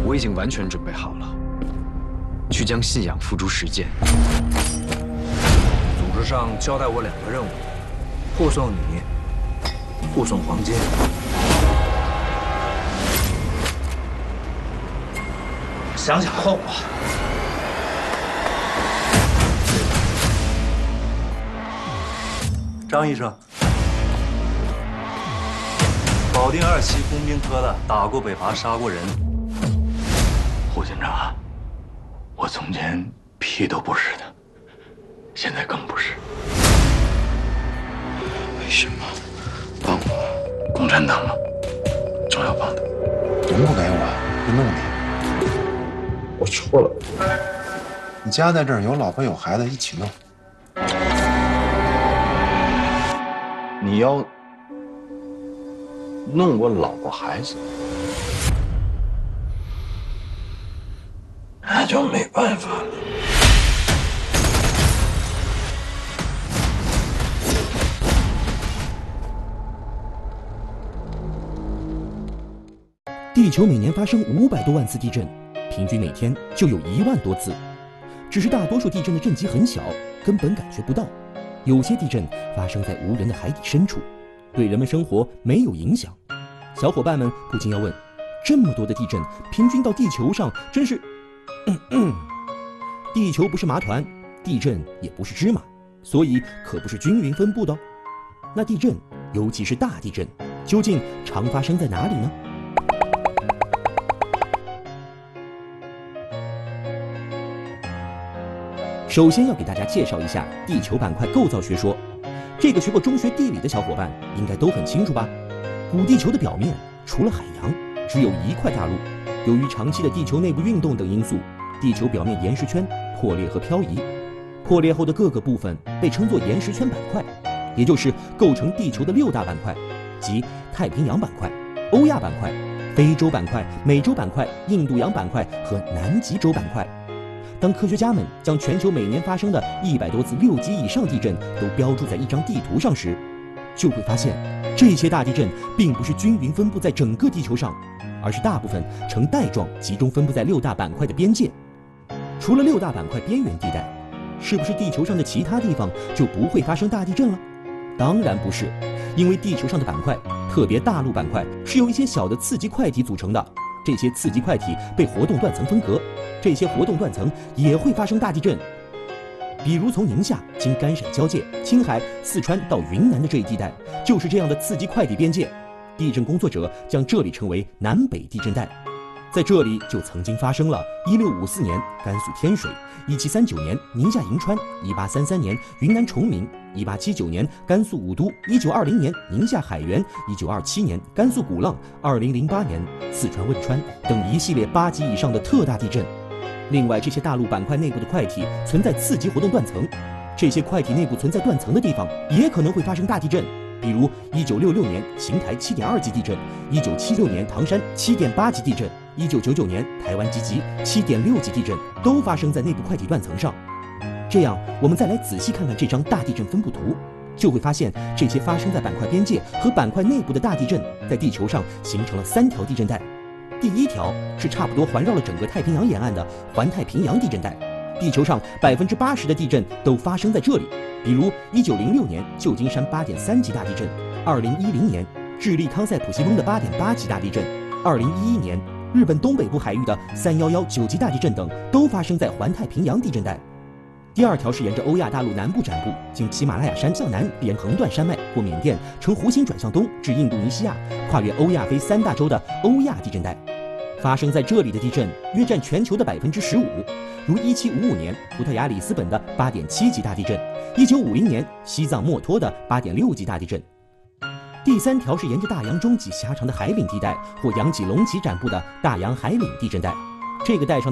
我已经完全准备好了，去将信仰付诸实践。 组织上交代我2个任务：护送你，护送黄金。想想后果。张医生，保定2期工兵科的，打过北伐，杀过人。 胡军长，我从前屁都不是的，现在更不是。为什么帮我？共产党吗？总要帮的。 人不给我，就弄你。 我错了。 你家在这儿，有老婆有孩子，一起弄。 你要弄我老婆孩子，那就没办法了。 地球每年发生500多万次地震，平均每天就有1万多次。只是大多数地震的震级很小，根本感觉不到。有些地震发生在无人的海底深处，对人们生活没有影响。小伙伴们不禁要问：这么多的地震，平均到地球上，真是……地球不是麻团，地震也不是芝麻，所以可不是均匀分布的。那地震，尤其是大地震，究竟常发生在哪里呢？首先要给大家介绍一下地球板块构造学说。这个学过中学地理的小伙伴应该都很清楚吧？古地球的表面除了海洋，只有1块大陆。由于长期的地球内部运动等因素，地球表面岩石圈破裂和漂移。破裂后的各个部分被称作岩石圈板块，也就是构成地球的6大板块，即太平洋板块、欧亚板块、非洲板块、美洲板块、印度洋板块和南极洲板块。当科学家们将全球每年发生的100多次6级以上地震都标注在一张地图上时，就会发现这些大地震并不是均匀分布在整个地球上，而是大部分呈带状集中分布在6大板块的边界。除了6大板块边缘地带，是不是地球上的其他地方就不会发生大地震了？当然不是，因为地球上的板块，特别大陆板块是由一些小的次级块体组成的。这些次级块体被活动断层分隔，这些活动断层也会发生大地震。比如从宁夏经甘陕交界、青海、四川到云南的这一地带，就是这样的次级块体边界。地震工作者将这里称为南北地震带。在这里就曾经发生了1654年甘肃天水、1739年宁夏银川、1833年云南崇明、1879年甘肃武都、1920年宁夏海原、1927年甘肃古浪、2008年四川汶川等一系列8级以上的特大地震。另外，这些大陆板块内部的块体存在次级活动断层，这些块体内部存在断层的地方也可能会发生大地震。比如1966年邢台7.2级地震，1976年唐山7.8级地震，1999年台湾集集7.6级地震，都发生在内部块体断层上。这样，我们再来仔细看看这张大地震分布图，就会发现这些发生在板块边界和板块内部的大地震，在地球上形成了3条地震带。第1条是差不多环绕了整个太平洋沿岸的环太平洋地震带，地球上80%的地震都发生在这里。比如1906年旧金山8.3级大地震，2010年智利康塞普西翁的8.8级大地震，2011年日本东北部海域的311 9级大地震等，都发生在环太平洋地震带。第2条是沿着欧亚大陆南部展布，经喜马拉雅山向南沿横断山脉过缅甸，呈弧形转向东至印度尼西亚，跨越欧亚非3大洲的欧亚地震带。发生在这里的地震约占全球的15%，如1755年葡萄牙里斯本的8.7级大地震，1950年西藏墨脱的8.6级大地震。第3条是沿着大洋中极狭长的海岭地带或洋脊隆起展布的大洋海岭地震带，这个带上